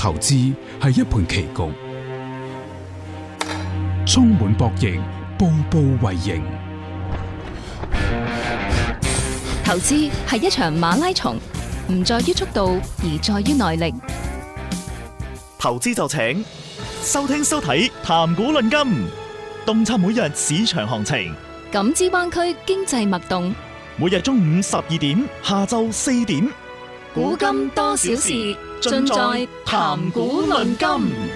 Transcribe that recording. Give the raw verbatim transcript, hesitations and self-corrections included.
投資係一盤棋局，充滿博弈，步步為營。 投資係一場馬拉松，唔在於速度，而在於耐力。 投資就請收聽收睇談股論金，洞察每日市場行情， 感知灣區經濟脈動。 每日中午十二點，下晝四點， 古今多少事，盡在談股論金。